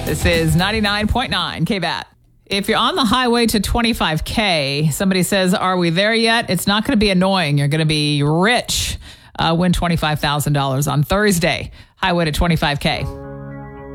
This is 99.9 KBAT. If you're on the highway to 25K, somebody says, are we there yet? It's not going to be annoying. You're going to be rich. Win $25,000 on Thursday. Highway to 25K.